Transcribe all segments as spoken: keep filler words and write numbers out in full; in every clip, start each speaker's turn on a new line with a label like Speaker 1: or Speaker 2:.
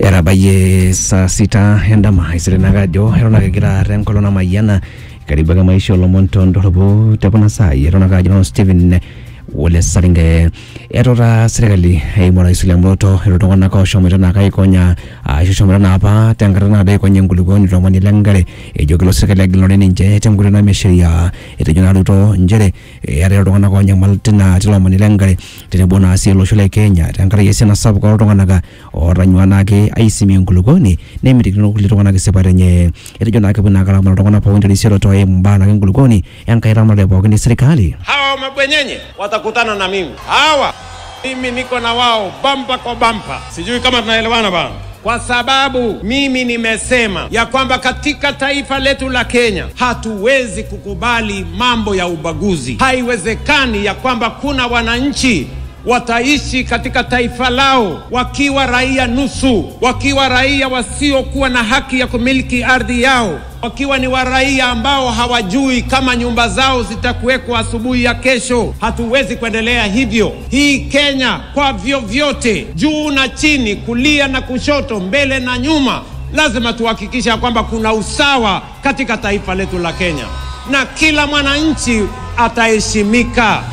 Speaker 1: Era baye saa sita endama isirenaka jo eronaka egira renkolona mayiana karibu ake maisha olomon tondoropu tekuna saai eronaka ajo Stephen Wole Saringe etota serikali eimu Rais William Ruto iltung'anak oshomoita naa kaikonya ashomoita naa apa tenkata naado aikonya enkulukuoni tomoni lenkare ejo kelo serikali agilunore ninche tenkoitoi nemesheria etejo naa Ruto njere eeta iltung'anak onyamal tina tilo omoni lenkare tenebo naa sii olosho le Kenya tenkaraki esiana sapuk oltung'anak ootanyua naake aisimie enkulukuoni nemitikino kulie tung'anak isipat enye etejo naa kepuo naa karamat iltung'anak pookin terisioroto eimu mbaa naake enkulukuoni enkai ramatare pookin serikali.
Speaker 2: Hawa mabwenyenye watakutana na mimi. Hawa mimi niko na wao bampa kwa bampa. Sijui kama tunaelewana bana. Kwa sababu mimi nimesema ya kwamba katika taifa letu la Kenya hatuwezi kukubali mambo ya ubaguzi. Haiwezekani ya kwamba kuna wananchi wataishi katika taifa lao wakiwa raia nusu, wakiwa raia wasiokuwa na haki ya kumiliki ardhi yao, wakiwa ni waraia ambao hawajui kama nyumba zao zitakuwekwa asubuhi ya kesho. Hatuwezi kuendelea hivyo. Hii Kenya kwa vyovyote, juu na chini, kulia na kushoto, mbele na nyuma, lazima tuhakikisha kwamba kuna usawa katika taifa letu la Kenya na kila mwananchi ataheshimika.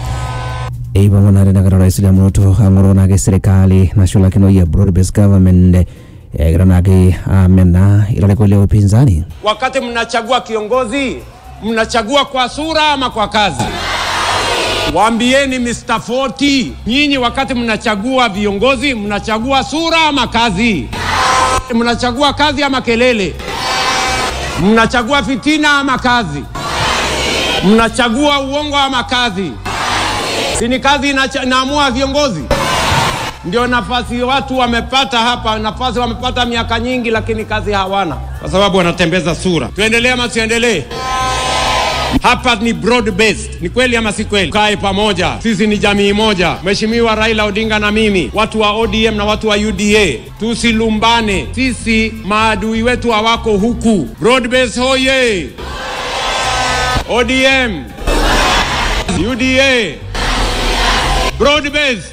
Speaker 1: Iba mwanare na Rais William Ruto angorona ke serikali national kino ya broad based government egrana ke amena ilale kule upinzani.
Speaker 2: Wakati mnachagua kiongozi, mnachagua kwa sura ama kwa kazi? Waambieni mister Forty, nyinyi wakati mnachagua viongozi, mnachagua sura ama kazi? Mnachagua kazi ama kelele? Mnachagua fitina ama kazi? Mnachagua uongo ama kazi? Sini kazi inaamua viongozi. Ndio nafasi watu wamepata hapa, nafasi wamepata miaka nyingi lakini kazi hawana kwa sababu wanatembeza sura. Tuendelee ama tuendelee? Hapa ni broad based. Ni kweli ama si kweli? Kae pamoja. Sisi ni jamii moja. Mheshimiwa Raila Odinga na mimi, watu wa O D M na watu wa U D A, tusilumbane. Sisi maadui wetu hawako huku. Broad based hoye. O D M, U D A, broad based.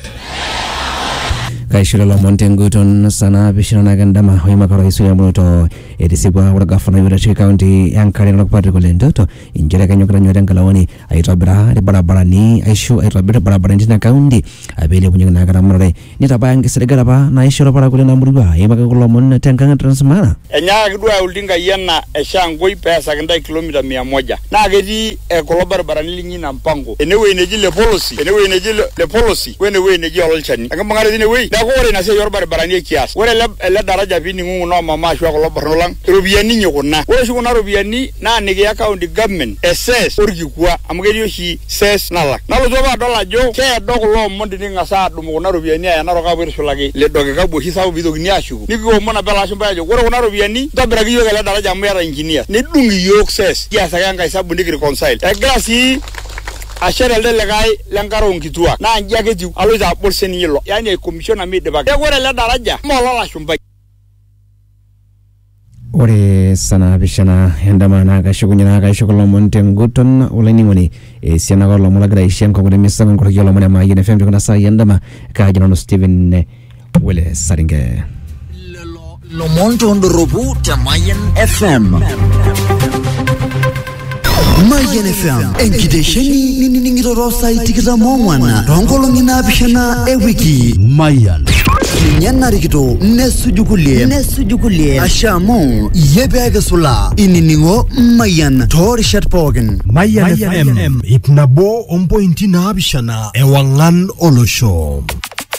Speaker 1: Kaishilo Montenguton sana bishana gandama hoima karo Rais William Ruto edisipa wala gafana yura chi county yankare na kupati kule ndoto injere kanyo kranyo dengalawani aitobira barabara ni aishu aitobira barabara ndina county abele kunyo na karamare nitabangi serikali ba na aishu para kule na murwa yema kulo mon tenkanga transmana
Speaker 3: enya kidwa uldinga yena eshangoi pesa kenda kilomita mia moja na gedi kulo barabara nilingi na mpango enewe neji le policy enewe neji le policy wenewe neji olchani akamangare dinewe Ore na se yorbar barani kias ore le daraja bini ngungu no mama shwa ko barnolang rubiani nyukuna ore shukuna rubiani na nige account government ss orgikwa amgeri yoshi ses nala nalo zoba dola jo ke dokulo mondi ngasa dumu na rubiani ya naro ka birsulagi le doge ka bo hisabu bidogni ashu niko mona bela shamba jo ore kuna rubiani tabira giyo le daraja mera engineer ni dungi yok ses ya saganga hisabu ndiki reconcile e grasi Ashera le legai lengaro nkitua na njage ti aloza bolse ni yelo yani commissioner made bag egore le daraja molola shumba
Speaker 1: ore sana bishana endamana ka shugunyana ka shugolo Montenguton ulani ngoni esiana ko lomola gra ishem ko de misan ko yelo mona ma yene fem ko na sa yendama ka jino Stephen Wole Saringe
Speaker 4: lo monto ndorobu Mayan F M Mayan F M enkidesheni nini ningiro sai tikira mongwana rongolo ngina bishana e wiki Mayan nyana rikito nesujukulie nesujukulie ashamo yebega sula ininingo Mayan tor shat pogen
Speaker 5: Mayan F M itnabo on pointi na bishana e wangan olosho.